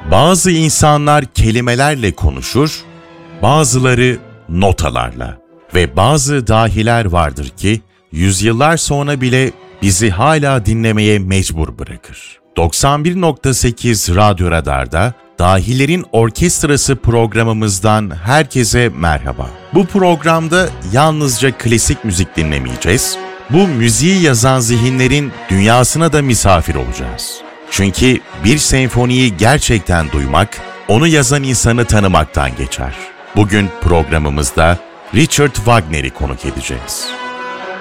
Bazı insanlar kelimelerle konuşur, bazıları notalarla ve bazı dahiler vardır ki yüzyıllar sonra bile bizi hala dinlemeye mecbur bırakır. 91.8 Radyo Radar'da Dahilerin Orkestrası programımızdan herkese merhaba. Bu programda yalnızca klasik müzik dinlemeyeceğiz. Bu müziği yazan zihinlerin dünyasına da misafir olacağız. Çünkü bir senfoniyi gerçekten duymak, onu yazan insanı tanımaktan geçer. Bugün programımızda Richard Wagner'i konuk edeceğiz.